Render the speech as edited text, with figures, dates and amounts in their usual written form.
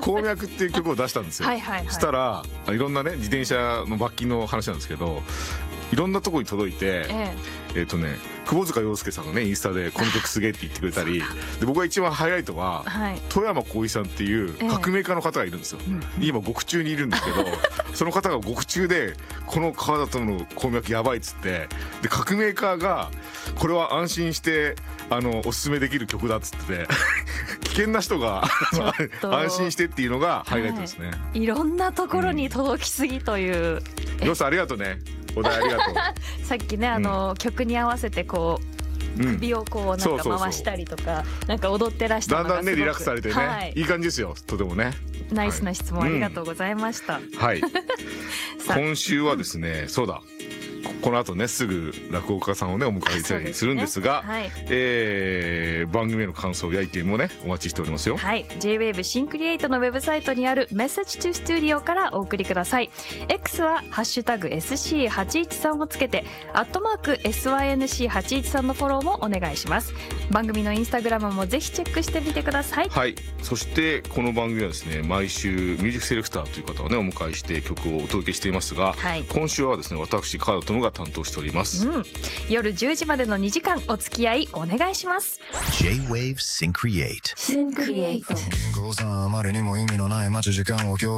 鉱脈っていう曲を出したんですよ。 はいはいはい。 したらいろんなね自転車の罰金の話なんですけど、いろんなとこに届いて、窪塚洋介さんがねインスタでこの曲すげえって言ってくれたりで、僕が一番ハイライトは、富山光一さんっていう革命家の方がいるんですよ。今獄中にいるんですけどその方が獄中でこの川田の鉱脈やばいっつって、で革命家がこれは安心しておすすめできる曲だっつって危険な人が安心してっていうのがハイライトですね。 いろんなところに届きすぎという、 よさんありがとうね。お題ありがとう。 さっきね曲に合わせてこう首をこうなんか回したりとかなんか踊ってらしたのがすごくだんだんねリラックスされてね、いい感じですよ。とてもねナイスな質問ありがとうございました。 はい今週はですね、そうだこの後ねすぐ落語家さんをねお迎えしたりするんですが、番組への感想や意見もねお待ちしておりますよ。 はい、J-WAVE シンクリエイトのウェブサイトにあるメッセージトゥスタジオからお送りください。 X はハッシュタグ SC813 をつけて@SYNC813 のフォローもお願いします。番組のインスタグラムもぜひチェックしてみてください。 はい、そしてこの番組はですね毎週ミュージックセレクターという方をねお迎えして曲をお届けしていますが、今週はですね私川田智が担当しております。 夜10時までの2時間お付き合いお願いします。 J-WAVE Syncreate あまりにも意味のない待ち時間を